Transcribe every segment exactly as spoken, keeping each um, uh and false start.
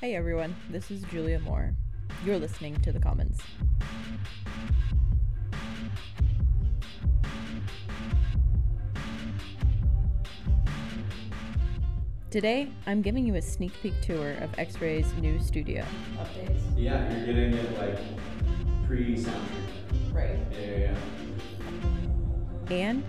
Hey everyone, this is Julia Moore. You're listening to The Commons. Today, I'm giving you a sneak peek tour of X-Ray's new studio. Updates? Yeah, you're getting it like pre-sound treatment. Right. Yeah, yeah, yeah. And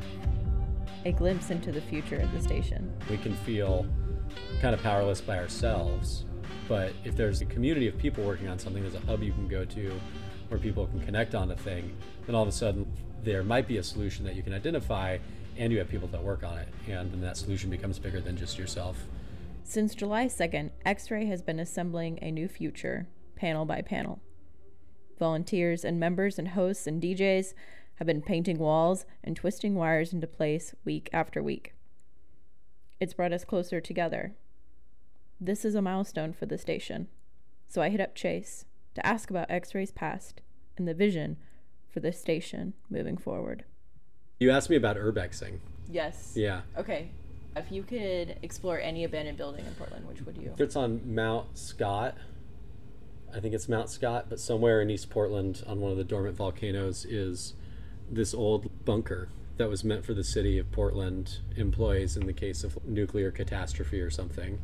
a glimpse into the future of the station. We can feel kind of powerless by ourselves, but if there's a community of people working on something, there's a hub you can go to where people can connect on a thing, then all of a sudden there might be a solution that you can identify and you have people that work on it, and then that solution becomes bigger than just yourself. Since July second, X-Ray has been assembling a new future, panel by panel. Volunteers and members and hosts and D Js have been painting walls and twisting wires into place week after week. It's brought us closer together. This is a milestone for the station, so I hit up Chase to ask about X-Ray's past and the vision for the station moving forward. You asked me about urbexing. Yes. Yeah. Okay. If you could explore any abandoned building in Portland, which would you? It's on Mount Scott. I think it's Mount Scott, but somewhere in East Portland on one of the dormant volcanoes is this old bunker that was meant for the city of Portland employees in the case of nuclear catastrophe or something.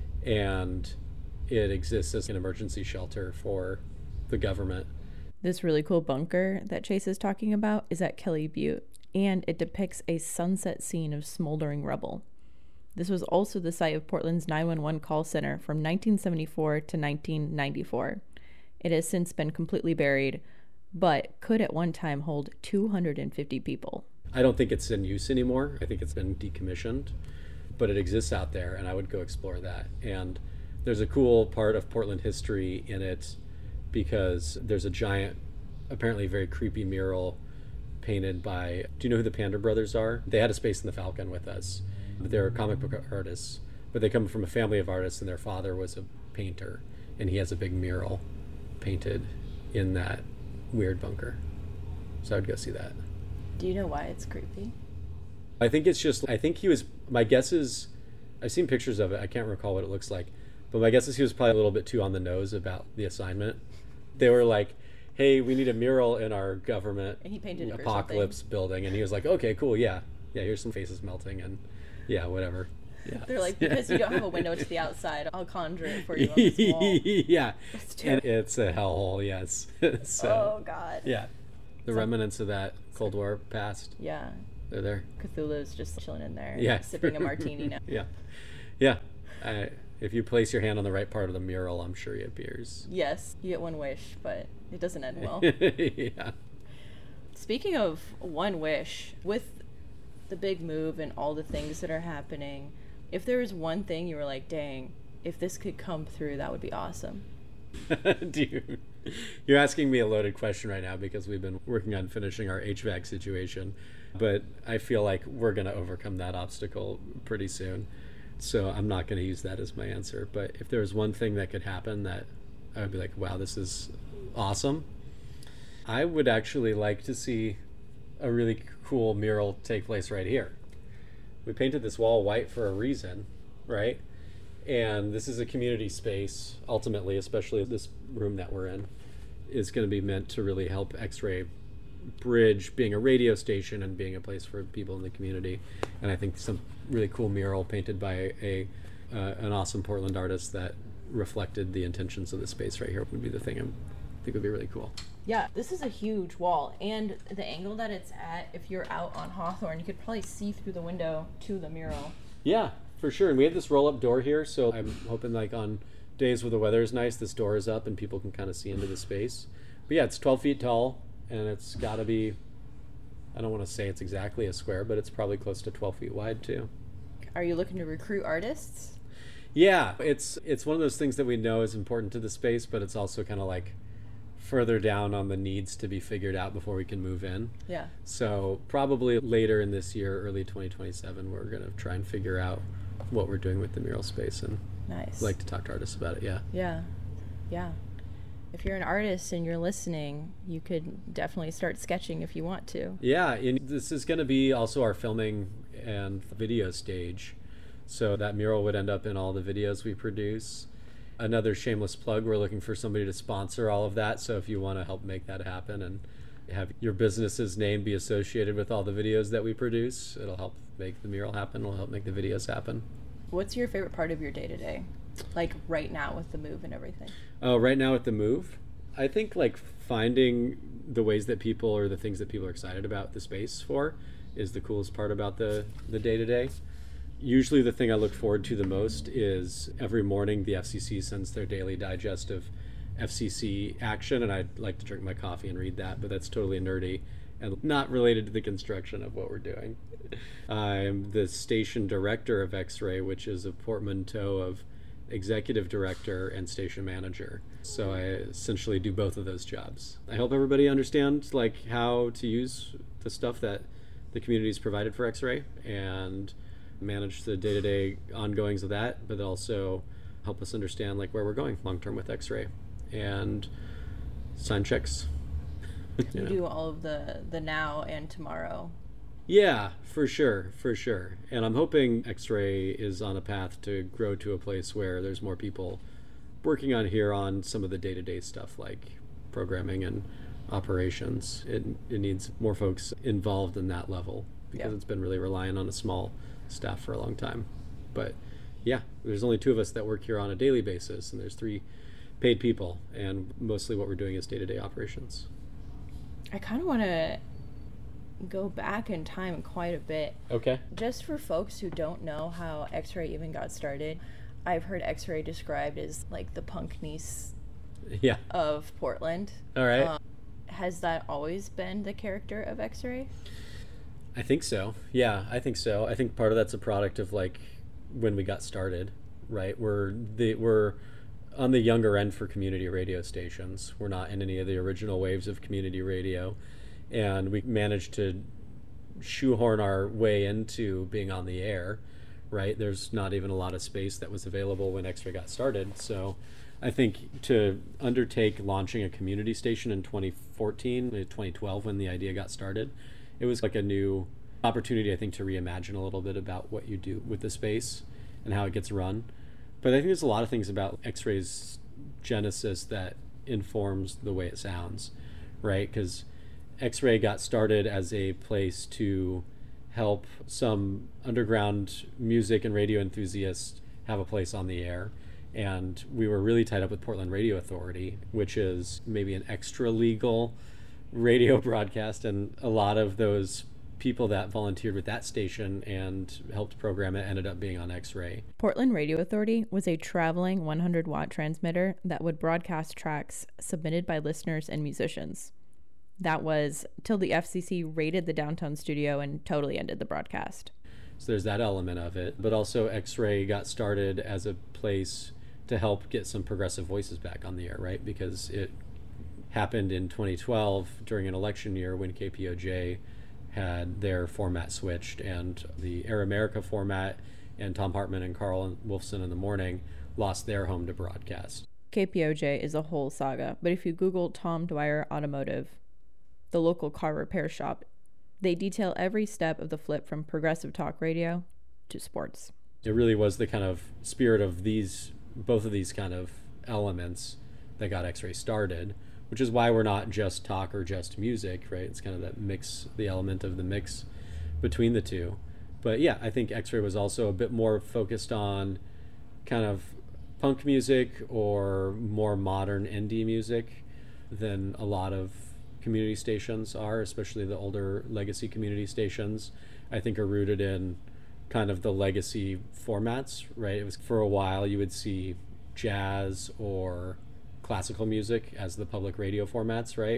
And it exists as an emergency shelter for the government. This really cool bunker that Chase is talking about is at Kelly Butte, and it depicts a sunset scene of smoldering rubble. This was also the site of Portland's nine one one call center from nineteen seventy-four to nineteen ninety-four. It has since been completely buried, but could at one time hold two hundred fifty people. I don't think it's in use anymore. I think it's been decommissioned, but it exists out there, and I would go explore that. And there's a cool part of Portland history in it because there's a giant, apparently very creepy mural painted by, do you know who the Panda Brothers are? They had a space in the Falcon with us. They're comic book artists, but they come from a family of artists, and their father was a painter, and he has a big mural painted in that weird bunker. So I'd go see that. Do you know why it's creepy? I think it's just, I think he was, my guess is, I've seen pictures of it, I can't recall what it looks like, but my guess is he was probably a little bit too on the nose about the assignment. They were like, hey, we need a mural in our government And he painted it for apocalypse something. building, and he was like, okay, cool, yeah. Yeah, here's some faces melting, and yeah, whatever. Yeah. They're like, because you don't have a window to the outside, I'll conjure it for you on this wall. Yeah, It's and it's a hellhole, yes. So, oh, God. yeah, the So- remnants of that Cold War past, Yeah. they're there. Cthulhu's just chilling in there, Yeah. sipping a martini now. Yeah, yeah. I, if you place your hand on the right part of the mural, I'm sure it appears. Yes, you get one wish, but it doesn't end well. Yeah. Speaking of one wish, with the big move and all the things that are happening, if there was one thing you were like, dang, if this could come through, that would be awesome. Dude, you're asking me a loaded question right now because we've been working on finishing our H V A C situation, but I feel like we're going to overcome that obstacle pretty soon. So I'm not going to use that as my answer. But if there was one thing that could happen that I would be like, wow, this is awesome, I would actually like to see a really cool mural take place right here. We painted this wall white for a reason, right? And this is a community space, ultimately, especially this room that we're in, is going to be meant to really help X-Ray bridge being a radio station and being a place for people in the community. And I think some really cool mural painted by a uh, an awesome Portland artist that reflected the intentions of the space right here would be the thing I'm, I think would be really cool. Yeah, this is a huge wall, and the angle that it's at, if you're out on Hawthorne, you could probably see through the window to the mural. Yeah, for sure. And we have this roll-up door here, so I'm hoping like on days where the weather is nice, this door is up and people can kind of see into the space. But yeah, it's twelve feet tall, and it's got to be, I don't want to say it's exactly a square, but it's probably close to twelve feet wide too. Are you looking to recruit artists? Yeah, it's it's one of those things that we know is important to the space, but it's also kind of like further down on the needs to be figured out before we can move in. Yeah. So probably later in this year, early twenty twenty-seven, we're going to try and figure out what we're doing with the mural space, and Nice. like to talk to artists about it. Yeah. Yeah. Yeah. If you're an artist and you're listening, you could definitely start sketching if you want to. Yeah, and this is going to be also our filming and video stage. So that mural would end up in all the videos we produce. Another shameless plug, we're looking for somebody to sponsor all of that. So if you want to help make that happen and have your business's name be associated with all the videos that we produce, it'll help make the mural happen. It'll help make the videos happen. What's your favorite part of your day-to-day? Like right now with the move and everything? Oh, right now with the move? I think like finding the ways that people or the things that people are excited about the space for is the coolest part about the, the day-to-day. Usually the thing I look forward to the most is every morning the F C C sends their daily digest of F C C action, and I like to drink my coffee and read that, but that's totally nerdy and not related to the construction of what we're doing. I'm the station director of X-Ray, which is a portmanteau of executive director and station manager. So I essentially do both of those jobs. I help everybody understand like how to use the stuff that the community's provided for X-Ray and manage the day-to-day ongoings of that, but also help us understand like where we're going long-term with X-Ray and sign checks. you You know. do all of the, the now and tomorrow. Yeah, for sure, for sure. And I'm hoping X-Ray is on a path to grow to a place where there's more people working on here on some of the day-to-day stuff like programming and operations. It, it needs more folks involved in that level because Yeah. it's been really relying on a small staff for a long time. But yeah, there's only two of us that work here on a daily basis, and there's three paid people, and mostly what we're doing is day-to-day operations. I kind of want to go back in time quite a bit. Okay. Just for folks who don't know how X-Ray even got started, I've heard X-Ray described as like the punk niece Yeah. of Portland. All right. Um, has that always been the character of X-Ray? I think so. Yeah, I think so. I think part of that's a product of like when we got started, right? We're the we're on the younger end for community radio stations. We're not in any of the original waves of community radio, and we managed to shoehorn our way into being on the air, right? There's not even a lot of space that was available when X-Ray got started. So I think to undertake launching a community station in twenty fourteen, twenty twelve when the idea got started, it was like a new opportunity, I think, to reimagine a little bit about what you do with the space and how it gets run. But I think there's a lot of things about X-Ray's genesis that informs the way it sounds, right? Because X-Ray got started as a place to help some underground music and radio enthusiasts have a place on the air. And we were really tied up with Portland Radio Authority, which is maybe an extra legal radio broadcast, and a lot of those people that volunteered with that station and helped program it ended up being on X-Ray. Portland Radio Authority was a traveling one hundred watt transmitter that would broadcast tracks submitted by listeners and musicians. That was till the F C C raided the downtown studio and totally ended the broadcast. So there's that element of it, but also X-Ray got started as a place to help get some progressive voices back on the air, right? Because it happened in twenty twelve during an election year when K P O J had their format switched, and the Air America format and Tom Hartman and Carl Wolfson in the Morning lost their home to broadcast. K P O J is a whole saga, but if you Google Tom Dwyer Automotive, the local car repair shop, they detail every step of the flip from progressive talk radio to sports. It really was the kind of spirit of these, both of these kind of elements that got X-Ray started, which is why we're not just talk or just music, right? It's kind of that mix, the element of the mix between the two. But yeah, I think X-Ray was also a bit more focused on kind of punk music or more modern indie music than a lot of community stations are, especially the older legacy community stations, I think are rooted in kind of the legacy formats, right? It was for a while you would see jazz or classical music as the public radio formats, right?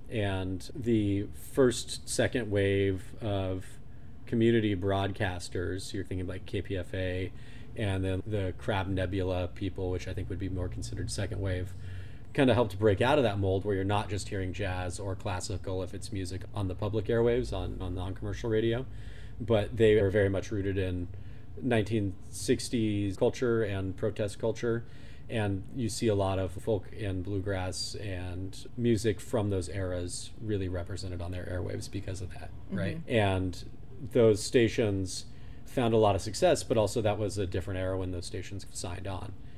And the first, second wave of community broadcasters, you're thinking like K P F A and then the Crab Nebula people, which I think would be more considered second wave, kind of helped break out of that mold where you're not just hearing jazz or classical if it's music on the public airwaves, on, on non-commercial radio, but they are very much rooted in nineteen sixties culture and protest culture. And you see a lot of folk and bluegrass and music from those eras really represented on their airwaves because of that, mm-hmm. right? And those stations found a lot of success, but also that was a different era when those stations signed on.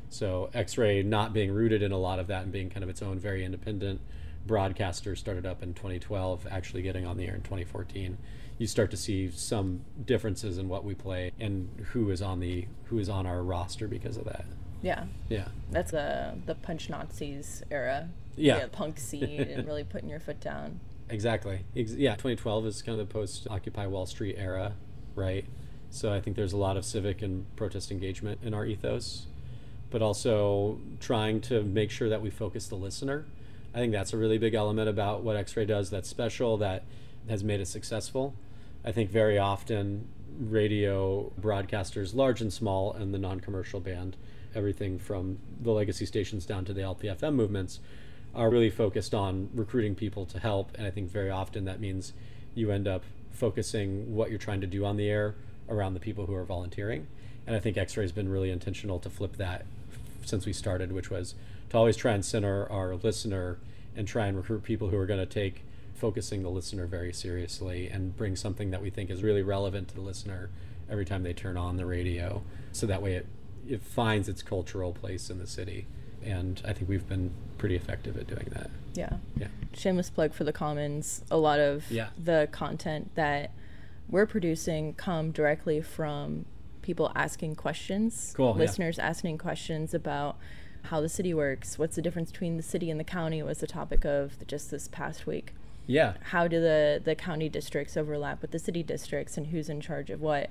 So X-Ray not being rooted in a lot of that and being kind of its own very independent broadcaster, started up in twenty twelve, actually getting on the air in twenty fourteen. You start to see some differences in what we play and who is on the who is on our roster because of that. Yeah. Yeah. That's the the punch Nazis era. Yeah. The punk scene and really putting your foot down. Exactly. Ex- yeah, twenty twelve is kind of the post-Occupy Wall Street era, right? So I think there's a lot of civic and protest engagement in our ethos, but also trying to make sure that we focus the listener. I think that's a really big element about what X-Ray does that's special, that has made it successful. I think very often radio broadcasters, large and small, and the non-commercial band, everything from the legacy stations down to the L P F M movements, are really focused on recruiting people to help. And I think very often that means you end up focusing what you're trying to do on the air around the people who are volunteering. And I think X-Ray has been really intentional to flip that since we started, which was to always try and center our listener and try and recruit people who are going to take focusing the listener very seriously and bring something that we think is really relevant to the listener every time they turn on the radio. So that way it, it finds its cultural place in the city. And I think we've been pretty effective at doing that. Yeah. Yeah. Shameless plug for the Commons. A lot of yeah. the content that we're producing come directly from people asking questions. Cool. Listeners yeah. asking questions about how the city works. What's the difference between the city and the county was the topic of just this past week. Yeah. How do the, the county districts overlap with the city districts and who's in charge of what?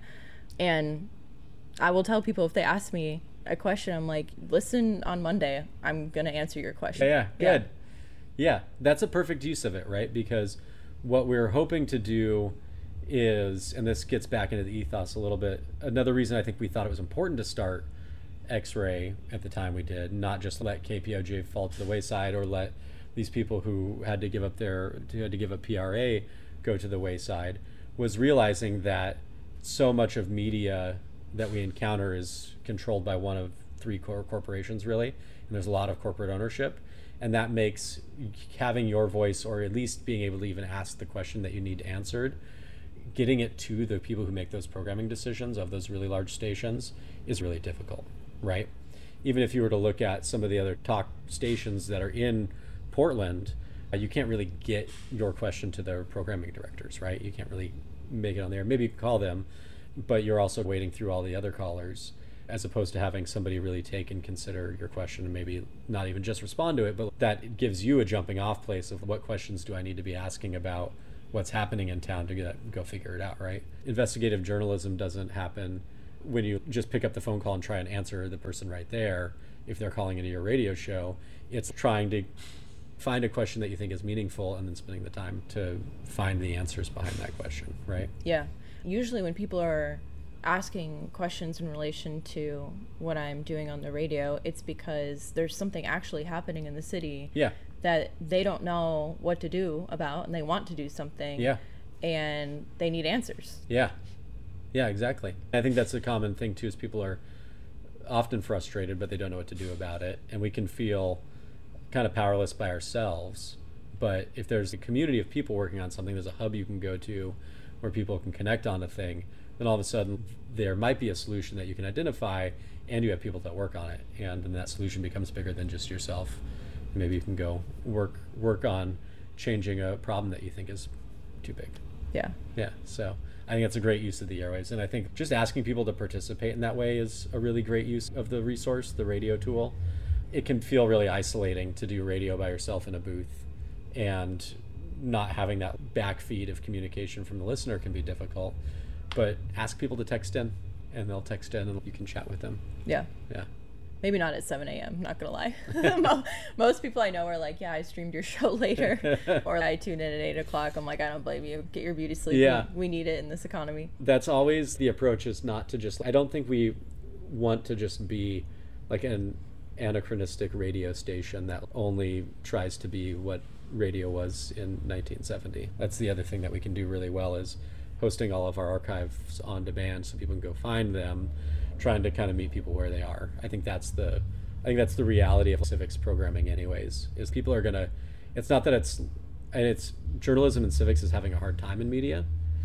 And I will tell people if they ask me a question, I'm like, listen on Monday. I'm going to answer your question. Yeah, yeah, good. Yeah, that's a perfect use of it, right? Because what we're hoping to do is, and this gets back into the ethos a little bit, another reason I think we thought it was important to start X-Ray at the time we did, not just let K P O J fall to the wayside or let these people who had to give up their who had to give up P R A go to the wayside, was realizing that so much of media that we encounter is controlled by one of three core corporations, really, and there's a lot of corporate ownership, and that makes having your voice, or at least being able to even ask the question that you need answered, getting it to the people who make those programming decisions of those really large stations is really difficult, right? Even if you were to look at some of the other talk stations that are in Portland, uh, you can't really get your question to their programming directors, right? You can't really make it on there. Maybe you can call them, but you're also waiting through all the other callers, as opposed to having somebody really take and consider your question and maybe not even just respond to it, but that gives you a jumping off place of what questions do I need to be asking about what's happening in town to get, go figure it out, right? Investigative journalism doesn't happen when you just pick up the phone call and try and answer the person right there if they're calling into your radio show. It's trying to find a question that you think is meaningful and then spending the time to find the answers behind that question, right? Yeah. Usually when people are asking questions in relation to what I'm doing on the radio, it's because there's something actually happening in the city yeah. that they don't know what to do about, and they want to do something, yeah. and they need answers. Yeah. Yeah, exactly. I think that's a common thing too, is people are often frustrated, but they don't know what to do about it. And we can feel kind of powerless by ourselves. But if there's a community of people working on something, there's a hub you can go to where people can connect on a thing, then all of a sudden there might be a solution that you can identify, and you have people that work on it. And then that solution becomes bigger than just yourself. Maybe you can go work work on changing a problem that you think is too big. Yeah. Yeah. So I think that's a great use of the airwaves. And I think just asking people to participate in that way is a really great use of the resource, the radio tool. It can feel really isolating to do radio by yourself in a booth, and not having that back feed of communication from the listener can be difficult. But ask people to text in, and they'll text in, and you can chat with them. Yeah. Yeah. Maybe not at seven a.m., not gonna lie. Most people I know are like, yeah, I streamed your show later, or I tuned in at eight o'clock. I'm like, I don't blame you. Get your beauty sleep. Yeah. We, we need it in this economy. That's always the approach, is not to just, I don't think we want to just be like an anachronistic radio station that only tries to be what radio was in nineteen seventy. That's the other thing that we can do really well, is hosting all of our archives on demand so people can go find them, trying to kind of meet people where they are. I think that's the I think that's the reality of civics programming anyways, is people are gonna, it's not that it's, and it's, journalism and civics is having a hard time in media,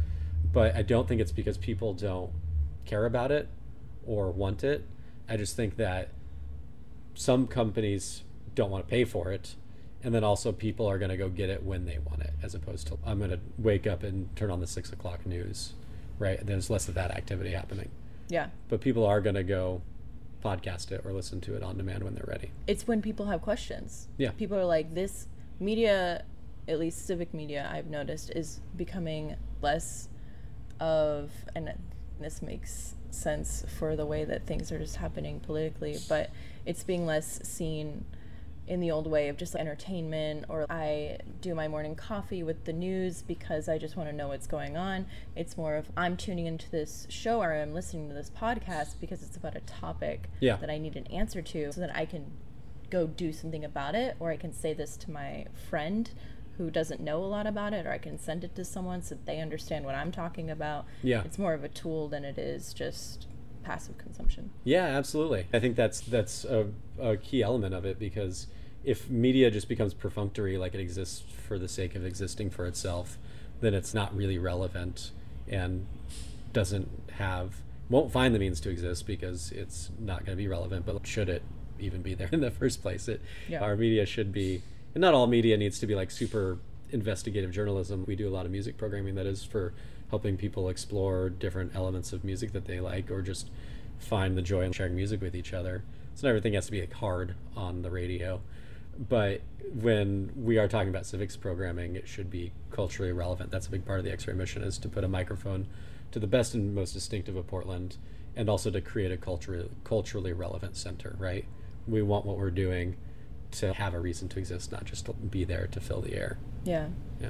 but I don't think it's because people don't care about it or want it. I just think that some companies don't want to pay for it. And then also people are going to go get it when they want it, as opposed to I'm going to wake up and turn on the six o'clock news, right? There's less of that activity happening. Yeah. But people are going to go podcast it or listen to it on demand when they're ready. It's when people have questions. Yeah. People are like, this media, at least civic media, I've noticed, is becoming less of, and this makes sense for the way that things are just happening politically, but it's being less seen in the old way of just entertainment, or I do my morning coffee with the news because I just want to know what's going on. It's more of I'm tuning into this show or I'm listening to this podcast because it's about a topic yeah. that I need an answer to, so that I can go do something about it, or I can say this to my friend who doesn't know a lot about it, or I can send it to someone so that they understand what I'm talking about. Yeah. It's more of a tool than it is just passive consumption. Yeah, absolutely. I think that's that's a, a key element of it, because if media just becomes perfunctory, like it exists for the sake of existing for itself, then it's not really relevant and doesn't have, won't find the means to exist because it's not going to be relevant. But should it even be there in the first place? It, yeah. Our media should be, and not all media needs to be like super investigative journalism. We do a lot of music programming that is for helping people explore different elements of music that they like, or just find the joy in sharing music with each other. So not everything has to be like hard on the radio. But when we are talking about civics programming, it should be culturally relevant. That's a big part of the X-Ray mission, is to put a microphone to the best and most distinctive of Portland, and also to create a culturally culturally relevant center, right? We want what we're doing to have a reason to exist, not just to be there to fill the air. Yeah. Yeah.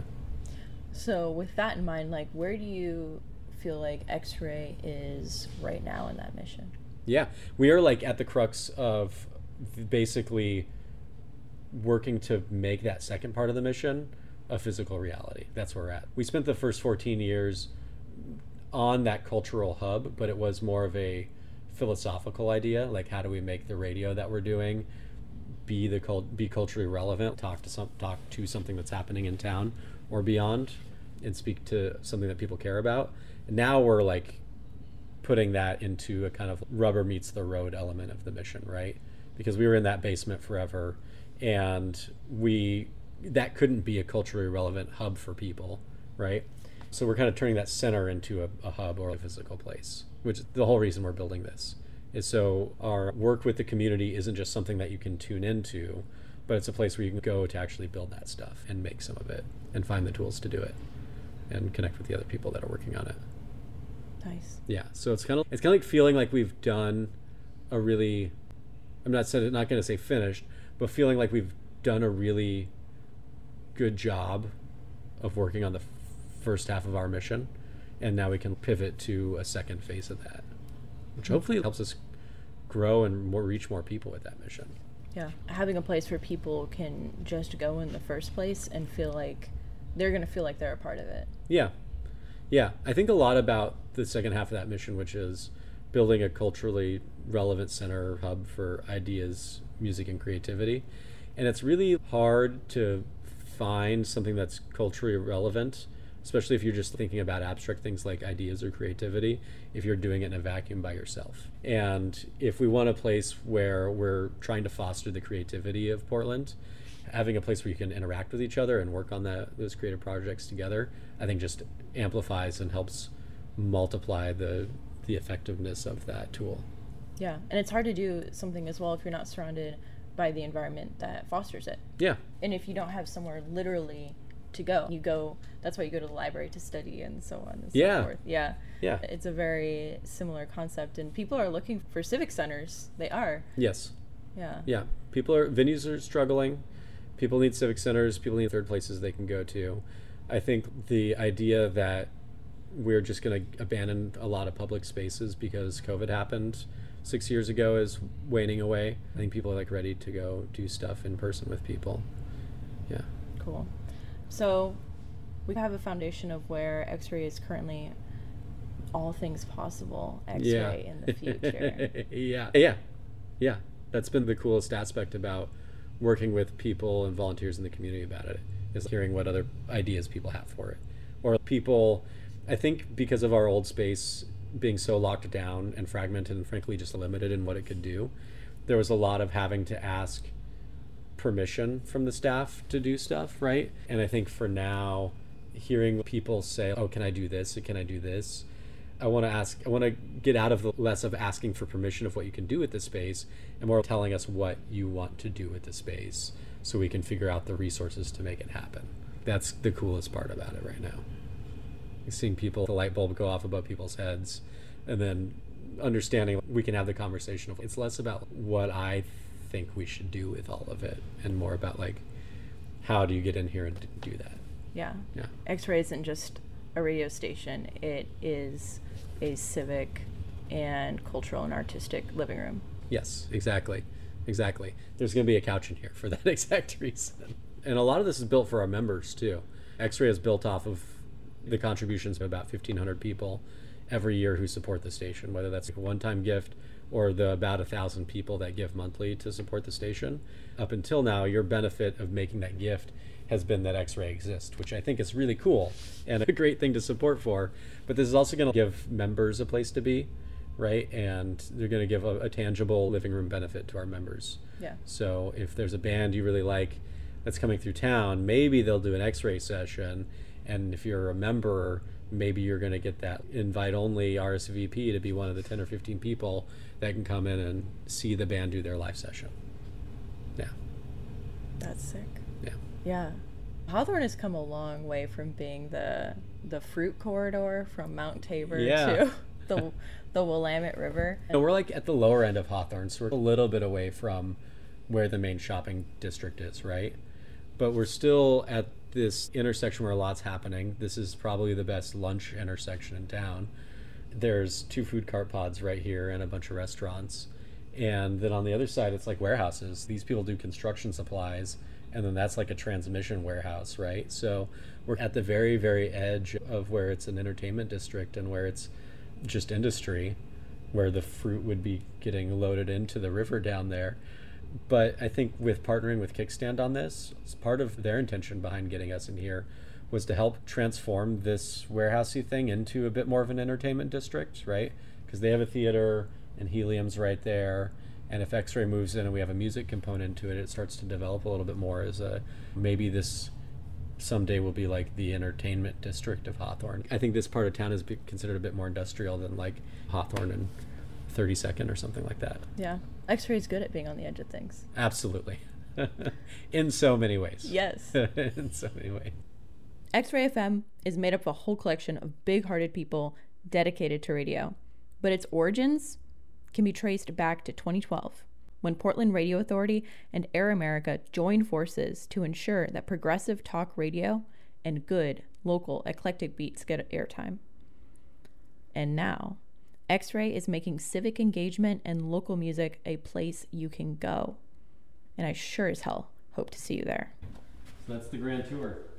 So with that in mind, like, where do you feel like X-Ray is right now in that mission? Yeah, we are like at the crux of basically working to make that second part of the mission a physical reality. That's where we're at. We spent the first fourteen years on that cultural hub, but it was more of a philosophical idea, like how do we make the radio that we're doing be the cult be culturally relevant, talk to some talk to something that's happening in town or beyond, and speak to something that people care about. And now we're like putting that into a kind of rubber meets the road element of the mission, right? Because we were in that basement forever, and we that couldn't be a culturally relevant hub for people, right? So we're kind of turning that center into a, a hub or a physical place, which is the whole reason we're building this, is so our work with the community isn't just something that you can tune into, but it's a place where you can go to actually build that stuff and make some of it and find the tools to do it and connect with the other people that are working on it. Nice. Yeah, so it's kind of it's kind of like feeling like we've done a really, I'm not said not going to say finished, but feeling like we've done a really good job of working on the f- first half of our mission, and now we can pivot to a second phase of that, which hopefully helps us grow and more reach more people with that mission. Yeah, having a place where people can just go in the first place and feel like they're going to feel like they're a part of it. Yeah. Yeah, I think a lot about the second half of that mission, which is building a culturally relevant center hub for ideas, music, and creativity. And it's really hard to find something that's culturally relevant, especially if you're just thinking about abstract things like ideas or creativity, if you're doing it in a vacuum by yourself. And if we want a place where we're trying to foster the creativity of Portland, having a place where you can interact with each other and work on that, those creative projects together, I think just amplifies and helps multiply the the effectiveness of that tool. Yeah, and it's hard to do something as well if you're not surrounded by the environment that fosters it. Yeah. And if you don't have somewhere literally to go, you go, that's why you go to the library to study and so on and so yeah. forth. Yeah. Yeah. It's a very similar concept, and people are looking for civic centers. They are. Yes. Yeah. Yeah. People are, venues are struggling. People need civic centers. People need third places they can go to. I think the idea that we're just going to abandon a lot of public spaces because COVID happened six years ago is waning away. I think people are like ready to go do stuff in person with people. Yeah. Cool. So we have a foundation of where X-Ray is currently all things possible X-Ray yeah. in the future. yeah. Yeah. Yeah. That's been the coolest aspect about working with people and volunteers in the community about it, is hearing what other ideas people have for it. Or people, I think because of our old space being so locked down and fragmented and frankly just limited in what it could do, there was a lot of having to ask permission from the staff to do stuff, right? And I think for now, hearing people say, oh, can I do this? Or can I do this? I want to ask, I want to get out of the less of asking for permission of what you can do with the space and more telling us what you want to do with the space so we can figure out the resources to make it happen. That's the coolest part about it right now. Seeing people, the light bulb go off above people's heads, and then understanding we can have the conversation of it's less about what I think we should do with all of it and more about like, how do you get in here and do that? Yeah. Yeah. X-Ray isn't just a radio station. It is a civic and cultural and artistic living room. Yes, exactly. Exactly. There's going to be a couch in here for that exact reason. And a lot of this is built for our members too. X-Ray is built off of the contributions of about fifteen hundred people every year who support the station, whether that's a one-time gift or the about a thousand people that give monthly to support the station. Up until now, your benefit of making that gift has been that X-Ray exists, which I think is really cool and a great thing to support for. But this is also going to give members a place to be, right? And they're going to give a, a tangible living room benefit to our members. Yeah. So if there's a band you really like that's coming through town, maybe they'll do an X-Ray session. And if you're a member, maybe you're going to get that invite-only R S V P to be one of the ten or fifteen people that can come in and see the band do their live session. Yeah. That's sick. Yeah. Yeah. Hawthorne has come a long way from being the the fruit corridor from Mount Tabor Yeah. to the the Willamette River. And we're like at the lower end of Hawthorne, so we're a little bit away from where the main shopping district is, right? But we're still at this intersection where a lot's happening. This is probably the best lunch intersection in town. There's two food cart pods right here and a bunch of restaurants. And then on the other side, it's like warehouses. These people do construction supplies, and then that's like a transmission warehouse, right? So we're at the very, very edge of where it's an entertainment district and where it's just industry, where the fruit would be getting loaded into the river down there. But I think with partnering with Kickstand on this, it's part of their intention behind getting us in here was to help transform this warehousey thing into a bit more of an entertainment district, right? Because they have a theater and Helium's right there. And if X-Ray moves in and we have a music component to it, it starts to develop a little bit more as a, maybe this someday will be like the entertainment district of Hawthorne. I think this part of town is be considered a bit more industrial than like Hawthorne and thirty-second or something like that. Yeah. X-Ray is good at being on the edge of things. Absolutely. In so many ways. Yes. In so many ways. X-Ray F M is made up of a whole collection of big-hearted people dedicated to radio. But its origins can be traced back to twenty twelve, when Portland Radio Authority and Air America joined forces to ensure that progressive talk radio and good, local, eclectic beats get airtime. And now, X-Ray is making civic engagement and local music a place you can go. And I sure as hell hope to see you there. So that's the grand tour.